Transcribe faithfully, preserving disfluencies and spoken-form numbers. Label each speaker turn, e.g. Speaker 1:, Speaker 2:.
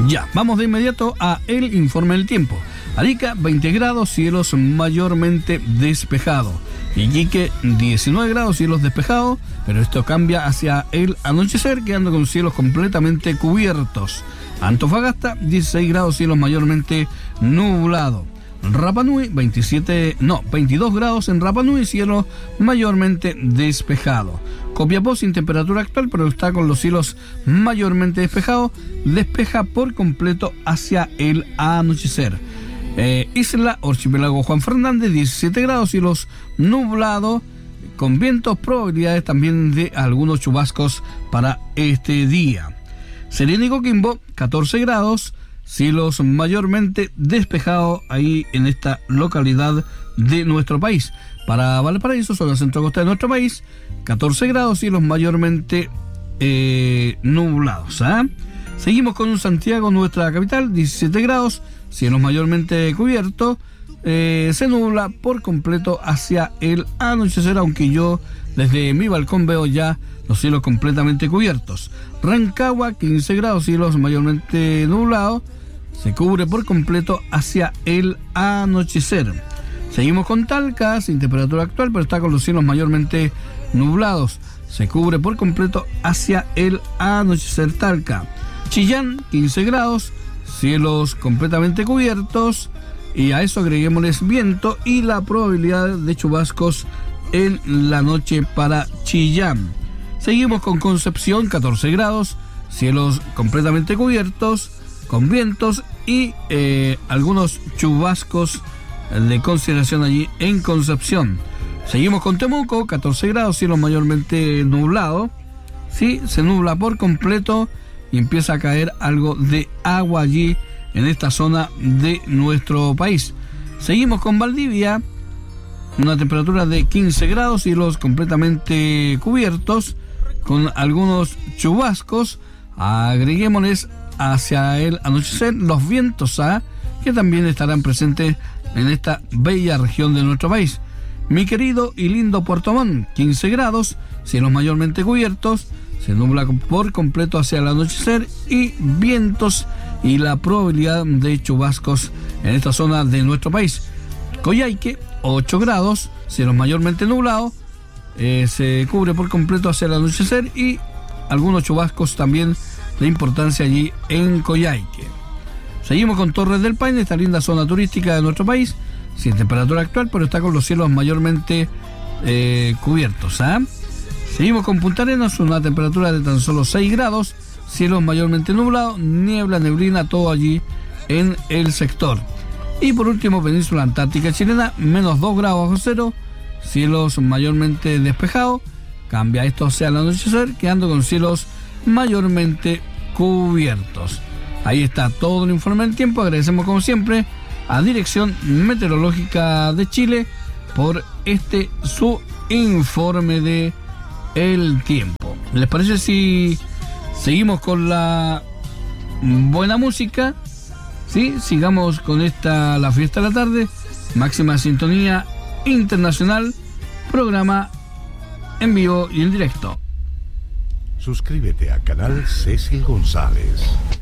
Speaker 1: Ya, vamos de inmediato a el informe del tiempo. Arica, veinte grados, cielos mayormente despejados. Iquique, diecinueve grados, cielos despejados, pero esto cambia hacia el anochecer, quedando con cielos completamente cubiertos. Antofagasta, dieciséis grados, cielos mayormente nublados. Rapa Nui, veintisiete, no, veintidós grados en Rapa Nui, cielo mayormente despejado. Copiapó sin temperatura actual, pero está con los cielos mayormente despejados, despeja por completo hacia el anochecer. Eh, Isla Archipiélago Juan Fernández, diecisiete grados, cielos nublados, con vientos, probabilidades también de algunos chubascos para este día. Serena y Coquimbo, catorce grados, cielos mayormente despejados ahí en esta localidad de nuestro país. Para Valparaíso, zona centro costa de nuestro país, catorce grados, cielos mayormente eh, nublados. ¿eh? Seguimos con Santiago, nuestra capital, diecisiete grados, cielos mayormente cubiertos. Eh, se nubla por completo hacia el anochecer, aunque yo desde mi balcón veo ya los cielos completamente cubiertos. Rancagua, quince grados, cielos mayormente nublados. Se cubre por completo hacia el anochecer. Seguimos con Talca, sin temperatura actual, pero está con los cielos mayormente nublados. Se cubre por completo hacia el anochecer Talca. Chillán, quince grados, cielos completamente cubiertos. Y a eso agreguémosles viento y la probabilidad de chubascos en la noche para Chillán. Seguimos con Concepción, catorce grados, cielos completamente cubiertos, con vientos y eh, algunos chubascos de consideración allí en Concepción. Seguimos con Temuco, catorce grados, cielo mayormente nublado. Sí, se nubla por completo y empieza a caer algo de agua allí en esta zona de nuestro país. Seguimos con Valdivia, una temperatura de quince grados, cielos completamente cubiertos, con algunos chubascos. Agreguémosles hacia el anochecer los vientos A, que también estarán presentes en esta bella región de nuestro país. Mi querido y lindo Puerto Montt, quince grados, cielos mayormente cubiertos, se nubla por completo hacia el anochecer y vientos y la probabilidad de chubascos en esta zona de nuestro país. Coyhaique, ocho grados, cielos mayormente nublados, eh, se cubre por completo hacia el anochecer y algunos chubascos también de importancia allí en Coyhaique. Seguimos con Torres del Paine, esta linda zona turística de nuestro país, sin temperatura actual, pero está con los cielos mayormente eh, cubiertos. ¿eh? Seguimos con Punta Arenas, una temperatura de tan solo seis grados, cielos mayormente nublados, niebla, neblina, todo allí en el sector. Y por último, Península Antártica Chilena, menos dos grados bajo cero, cielos mayormente despejados, cambia esto hacia el anochecer, quedando con cielos mayormente cubiertos. Ahí está todo el informe del tiempo. Agradecemos como siempre a Dirección Meteorológica de Chile por este su informe de el tiempo. ¿Les parece si seguimos con la buena música? Sí, sigamos con esta La Fiesta de la Tarde, máxima sintonía internacional, programa en vivo y en directo.
Speaker 2: Suscríbete a canal Cecil González.